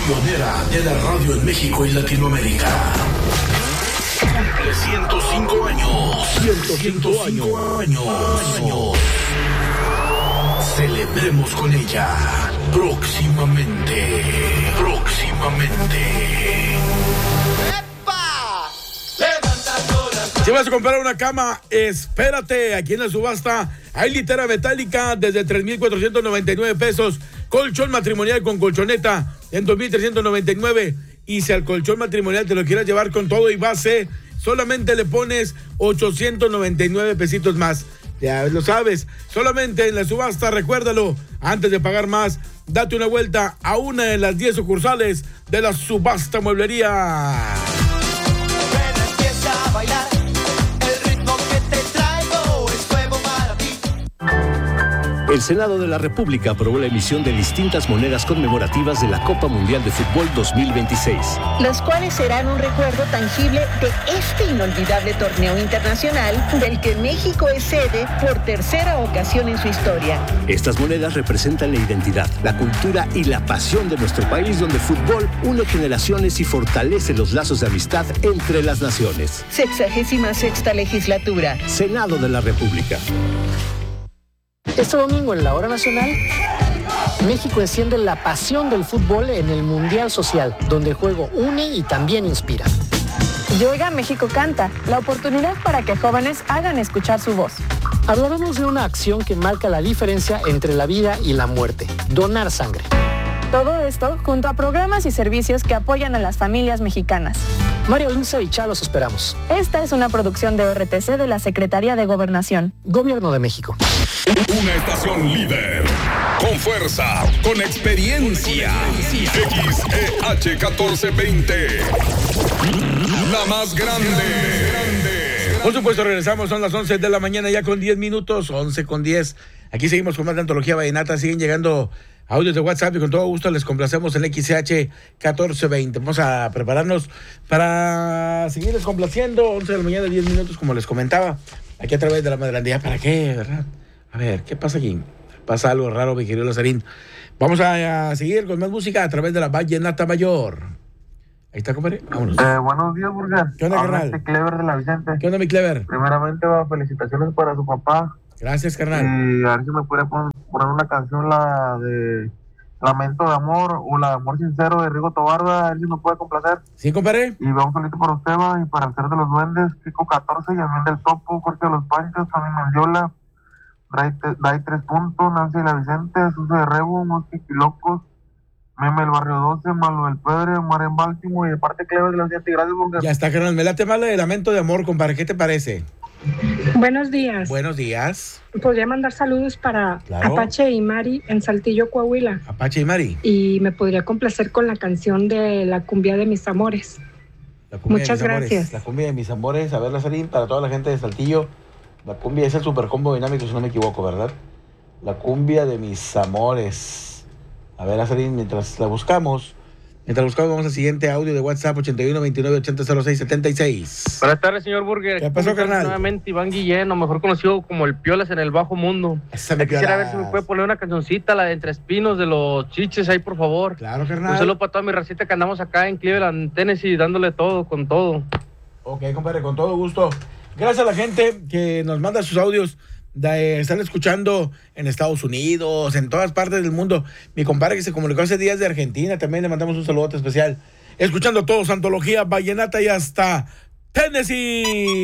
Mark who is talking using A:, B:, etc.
A: pionera de la radio en México y Latinoamérica. Cumple 105 años. 105 años. Celebremos con ella. Próximamente.
B: Si vas a comprar una cama, espérate. Aquí en la subasta hay litera metálica desde 3,499 pesos. Colchón matrimonial con colchoneta en 2,399. Y si al colchón matrimonial te lo quieras llevar con todo y base, solamente le pones 899 pesitos más. Ya lo sabes, solamente en la subasta, recuérdalo, antes de pagar más, date una vuelta a una de las 10 sucursales de la subasta mueblería.
C: Empieza a bailar, el ritmo que te traigo es nuevo para ti.
D: El Senado de la República aprobó la emisión de distintas monedas conmemorativas de la Copa Mundial de Fútbol 2026.
E: Los cuales serán un recuerdo tangible de este inolvidable torneo internacional del que México es sede por tercera ocasión en su historia.
D: Estas monedas representan la identidad, la cultura y la pasión de nuestro país, donde el fútbol une generaciones y fortalece los lazos de amistad entre las naciones.
E: 66ª legislatura.
D: Senado de la República.
F: Este domingo en la Hora Nacional, México enciende la pasión del fútbol en el Mundial Social, donde el juego une y también inspira.
G: Llega México Canta, la oportunidad para que jóvenes hagan escuchar su voz.
F: Hablaremos de una acción que marca la diferencia entre la vida y la muerte: donar sangre.
G: Todo esto junto a programas y servicios que apoyan a las familias mexicanas.
F: María Luisa y Chá los esperamos.
G: Esta es una producción de RTC de la Secretaría de Gobernación.
F: Gobierno de México.
H: Una estación líder, con fuerza, con experiencia. XEH 1420, la más grande.
B: Por supuesto, regresamos, son las 11 de la mañana ya con 10 minutos, 11:10. Aquí seguimos con más de Antología Vallenata, siguen llegando audios de WhatsApp y con todo gusto les complacemos en XH 1420. Vamos a prepararnos para seguirles complaciendo. 11 de la mañana, 10 minutos, como les comentaba, aquí a través de la Madrandía. ¿Para qué, verdad? A ver, ¿qué pasa aquí? Pasa algo raro, mi querido Lazarín. Vamos a seguir con más música a través de la Vallenata Mayor. Ahí está, compadre. Vámonos.
I: Buenos días, Burger.
B: ¿Qué onda, carnal?
I: Clever de la Vicente.
B: ¿Qué onda, mi Clever?
I: Primeramente, felicitaciones para su papá.
B: Gracias, carnal.
I: Y a ver si me puede poner una canción, la de Lamento de Amor o la de Amor Sincero de Rigo Tobar, a ver si me puede complacer.
B: Sí, compadre.
I: Y vamos solito para usted, y para el Ser de los Duendes, Pico 14, Yamín del Topo, Jorge de los Panchos, Sammy Mendiola, Dai 3 Puntos, Nancy de la Vicente, Suso de Rebo, Mosquitos y Locos, Meme del Barrio 12, Malo del Pedre, Mar en Báltimo y de parte Clever de la Vicente. Gracias, Burger.
B: Ya está, carnal. Me late mal de Lamento de Amor, compadre. ¿Qué te parece?
J: Buenos días.
B: Buenos días.
J: Podría mandar saludos para Apache y Mari en Saltillo, Coahuila.
B: Apache y Mari.
J: Y me podría complacer con la canción de La Cumbia de Mis Amores. Muchas gracias.
B: La Cumbia de Mis Amores. A ver, Lazarín, para toda la gente de Saltillo. La cumbia es el super combo dinámico, si no me equivoco, ¿verdad? La Cumbia de Mis Amores. A ver, Lazarín, mientras buscamos, vamos al siguiente audio de WhatsApp, 8129800676.
K: Buenas tardes, señor Burger.
B: ¿Qué pasó, carnal?
K: Nuevamente Iván Guillén, o mejor conocido como el Piolas en el Bajo Mundo. Quisiera ver si me puede poner una cancioncita, la de Entre Espinos, de los Chiches, ahí, por favor.
B: Claro, carnal.
K: Un saludo para toda mi racita que andamos acá en Cleveland, Tennessee, dándole todo, con todo.
B: Ok, compadre, con todo gusto. Gracias a la gente que nos manda sus audios. Están escuchando en Estados Unidos, en todas partes del mundo. Mi compadre que se comunicó hace días de Argentina, también le mandamos un saludo especial. Escuchando todos Antología Vallenata y hasta Tennessee.